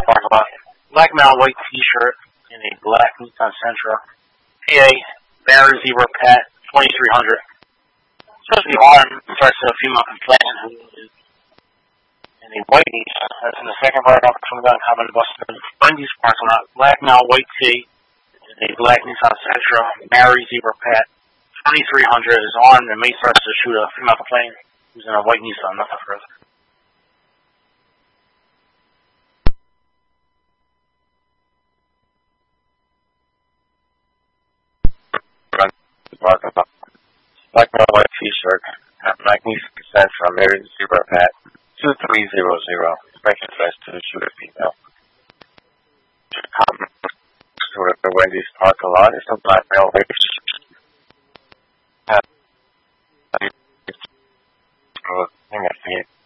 parking lot. Black male, white t-shirt, in a black Nissan Sentra. PA, Barry Zebra Pat, 2300. Supposed to be armed, starts a female complainant who is in a white Nissan. That's in the second part of the gun common bus. Wendy's parking lot. Black male, white tee, in a black Nissan Sentra. Barry Zebra Pat, 2300 is armed and may starts to shoot a female complainant who's in a white Nissan. Nothing further. Black male, white t-shirt, black Nissan Sentra, Mary Zebra Pat, 2300. Breaking fast to shoot a female. To the Wendy's parking lot is a black male, white t-shirt.